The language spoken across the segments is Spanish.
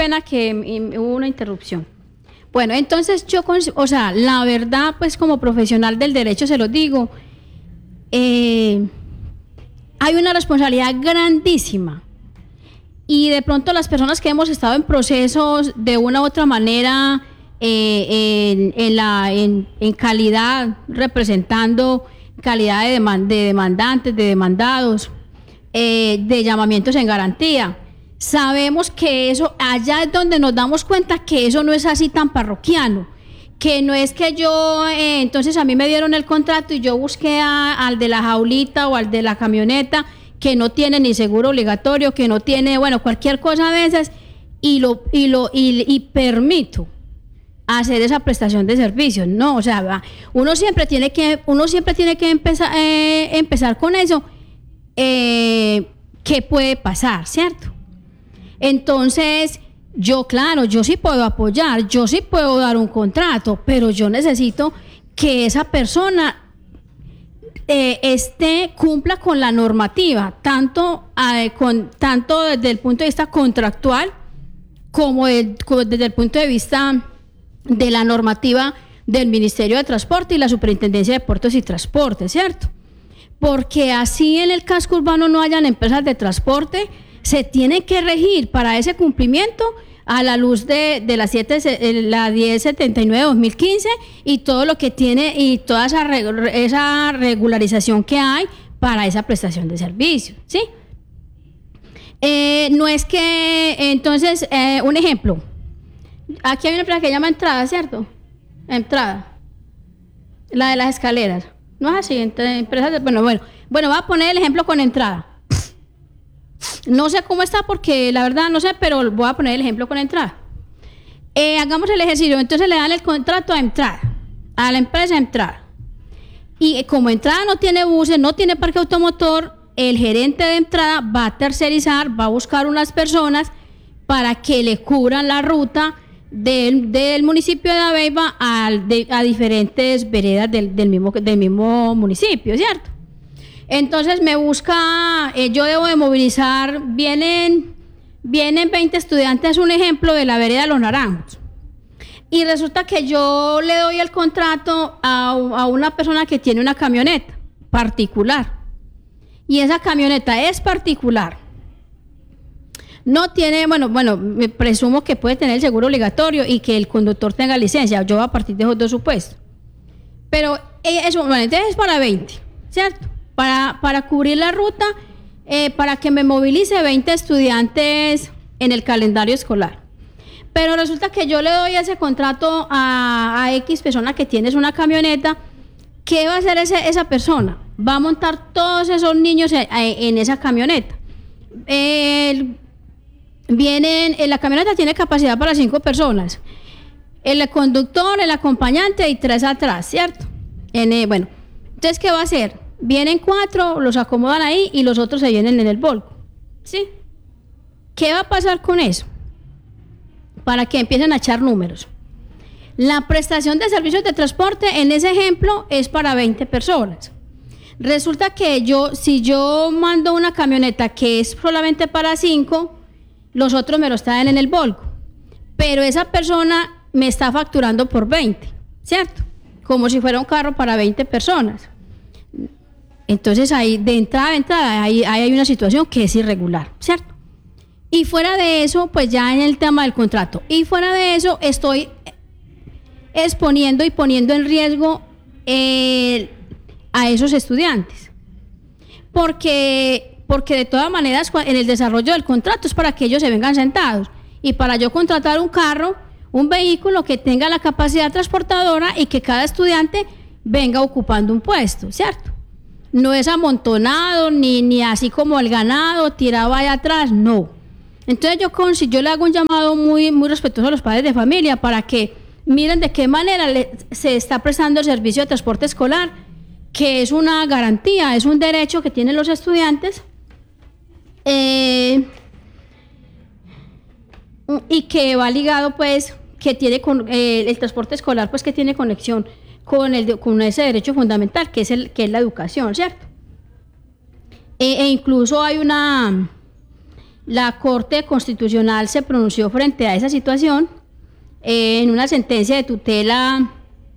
pena que hubo una interrupción. Bueno, entonces o sea, la verdad, pues como profesional del derecho se lo digo, hay una responsabilidad grandísima. Y de pronto las personas que hemos estado en procesos de una u otra manera, en calidad, representando calidad de demandantes, de demandados, de llamamientos en garantía, sabemos que eso, allá es donde nos damos cuenta que eso no es así tan parroquiano, que no es que yo, entonces a mí me dieron el contrato y yo busqué al de la jaulita o al de la camioneta que no tiene ni seguro obligatorio, que no tiene, bueno, cualquier cosa de esas, y permito hacer esa prestación de servicios. No, o sea, uno siempre tiene que empezar con eso. ¿Qué puede pasar, cierto? Entonces, yo sí puedo apoyar, yo sí puedo dar un contrato, pero yo necesito que esa persona cumpla con la normativa, tanto desde el punto de vista contractual como desde el punto de vista de la normativa del Ministerio de Transporte y la Superintendencia de Puertos y Transporte, ¿cierto? Porque así en el casco urbano no hayan empresas de transporte, se tiene que regir para ese cumplimiento a la luz de la 1079-2015 y todo lo que tiene y toda esa regularización que hay para esa prestación de servicios, ¿sí? No es que, entonces, un ejemplo, aquí hay una empresa que se llama Entrada, ¿cierto? Entrada, la de las escaleras, no es así, empresas, bueno, voy a poner el ejemplo con Entrada. No sé cómo está porque la verdad no sé, pero voy a poner el ejemplo con Entrada. Hagamos el ejercicio, entonces le dan el contrato a Entrada, a la empresa Entrada. Y como Entrada no tiene buses, no tiene parque automotor, el gerente de Entrada va a tercerizar, va a buscar unas personas para que le cubran la ruta del municipio de Dabeiba a diferentes veredas del mismo municipio, ¿cierto? Entonces me busca, yo debo de movilizar, vienen 20 estudiantes, un ejemplo de la vereda de Los Naranjos. Y resulta que yo le doy el contrato a una persona que tiene una camioneta particular. Y esa camioneta es particular. No tiene, me presumo que puede tener el seguro obligatorio y que el conductor tenga licencia. Yo voy a partir de esos dos supuestos. Pero eso, entonces es para 20, ¿cierto? Para cubrir la ruta, para que me movilice 20 estudiantes en el calendario escolar. Pero resulta que yo le doy ese contrato a X persona que tienes una camioneta. ¿Qué va a hacer esa persona? Va a montar todos esos niños en esa camioneta. La camioneta tiene capacidad para 5 personas. El conductor, el acompañante y 3 atrás, ¿cierto? Entonces, ¿qué va a hacer? Vienen 4, los acomodan ahí y los otros se vienen en el volco, ¿sí? ¿Qué va a pasar con eso? Para que empiecen a echar números. La prestación de servicios de transporte en ese ejemplo es para 20 personas. Resulta que si yo mando una camioneta que es solamente para 5, los otros me lo traen en el volco. Pero esa persona me está facturando por 20, ¿cierto? Como si fuera un carro para 20 personas. Entonces ahí de entrada ahí hay una situación que es irregular, ¿cierto? Y fuera de eso, pues ya en el tema del contrato, y fuera de eso estoy exponiendo y poniendo en riesgo a esos estudiantes. Porque de todas maneras en el desarrollo del contrato es para que ellos se vengan sentados. Y para yo contratar un carro, un vehículo que tenga la capacidad transportadora y que cada estudiante venga ocupando un puesto, ¿cierto? No es amontonado, ni así como el ganado, tirado allá atrás, no. Entonces yo le hago un llamado muy, muy respetuoso a los padres de familia para que miren de qué manera se está prestando el servicio de transporte escolar, que es una garantía, es un derecho que tienen los estudiantes, y que va ligado, pues, que tiene el transporte escolar, pues, que tiene conexión con ese derecho fundamental, que es la educación, ¿cierto? E incluso hay la Corte Constitucional se pronunció frente a esa situación en una sentencia de tutela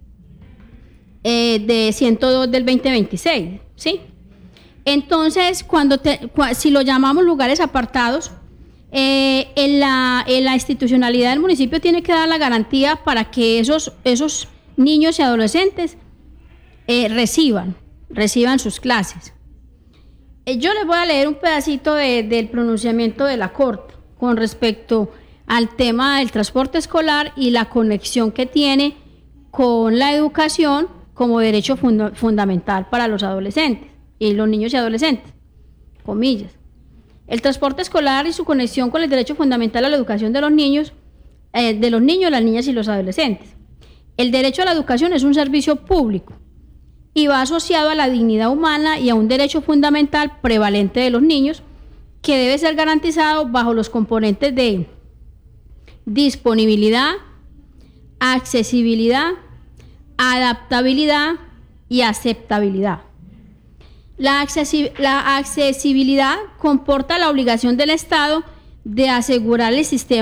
de 102 del 2026, ¿sí? Entonces, si lo llamamos lugares apartados, en la institucionalidad del municipio tiene que dar la garantía para que esos niños y adolescentes reciban sus clases. Yo les voy a leer un pedacito del pronunciamiento de la Corte con respecto al tema del transporte escolar y la conexión que tiene con la educación como derecho fundamental para los adolescentes y los niños y adolescentes, comillas. El transporte escolar y su conexión con el derecho fundamental a la educación de los niños, las niñas y los adolescentes. El derecho a la educación es un servicio público y va asociado a la dignidad humana y a un derecho fundamental prevalente de los niños que debe ser garantizado bajo los componentes de disponibilidad, accesibilidad, adaptabilidad y aceptabilidad. La accesibilidad comporta la obligación del Estado de asegurar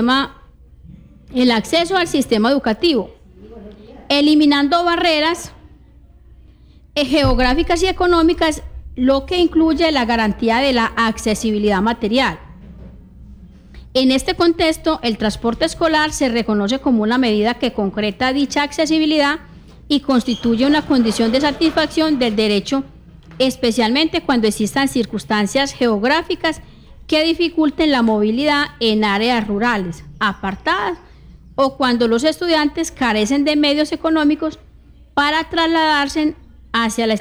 el acceso al sistema educativo, eliminando barreras geográficas y económicas, lo que incluye la garantía de la accesibilidad material. En este contexto, el transporte escolar se reconoce como una medida que concreta dicha accesibilidad y constituye una condición de satisfacción del derecho, especialmente cuando existan circunstancias geográficas que dificulten la movilidad en áreas rurales, apartadas, o cuando los estudiantes carecen de medios económicos para trasladarse hacia la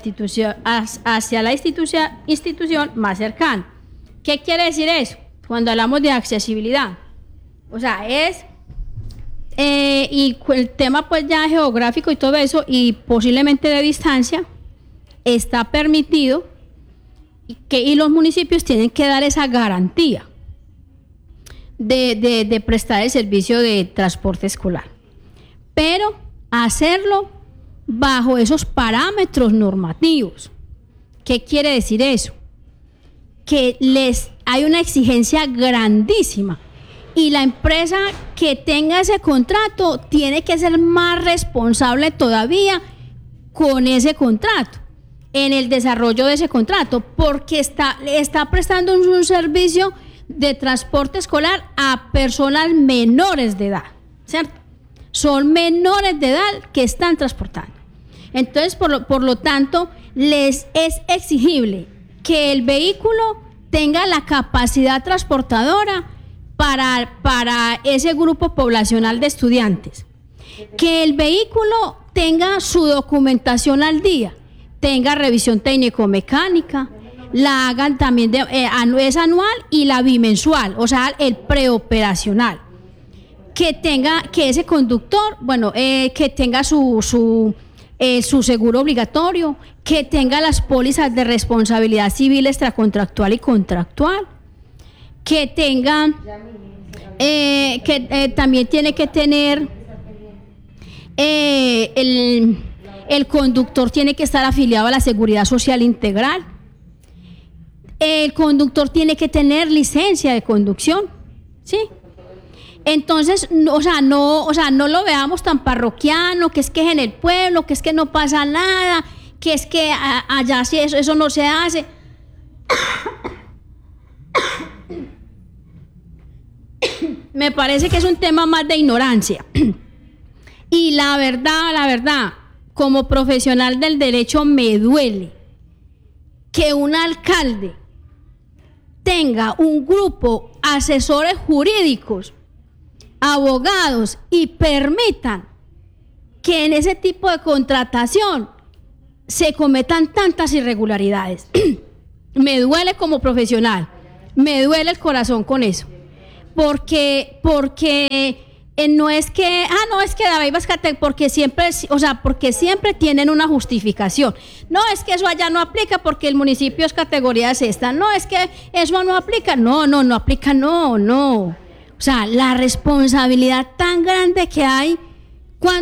institución más cercana. ¿Qué quiere decir eso? Cuando hablamos de accesibilidad, o sea, y el tema pues ya geográfico y todo eso, y posiblemente de distancia, está permitido y los municipios tienen que dar esa garantía de prestar el servicio de transporte escolar, pero hacerlo bajo esos parámetros normativos. ¿Qué quiere decir eso? Que hay una exigencia grandísima y la empresa que tenga ese contrato tiene que ser más responsable todavía con ese contrato, en el desarrollo de ese contrato, porque está prestando un servicio de transporte escolar a personas menores de edad, ¿cierto? Son menores de edad que están transportando. Entonces, por lo tanto, les es exigible que el vehículo tenga la capacidad transportadora para ese grupo poblacional de estudiantes, que el vehículo tenga su documentación al día, tenga revisión técnico-mecánica, la hagan también es anual y la bimensual, o sea, el preoperacional, que ese conductor, que tenga su seguro obligatorio, que tenga las pólizas de responsabilidad civil extracontractual y contractual, que tenga, también tiene que tener, el conductor tiene que estar afiliado a la Seguridad Social Integral, el conductor tiene que tener licencia de conducción, ¿sí? Entonces, no lo veamos tan parroquiano, que es que es en el pueblo, que es que no pasa nada, que es que allá sí eso no se hace. Me parece que es un tema más de ignorancia. Y la verdad, como profesional del derecho, me duele que un alcalde tenga un grupo asesores jurídicos, abogados, y permitan que en ese tipo de contratación se cometan tantas irregularidades. Me duele como profesional, me duele el corazón con eso, porque no es que David Bascate, porque siempre tienen una justificación. No es que eso allá no aplica porque el municipio es categoría sexta. No es que eso no aplica. No aplica, no. O sea, la responsabilidad tan grande que hay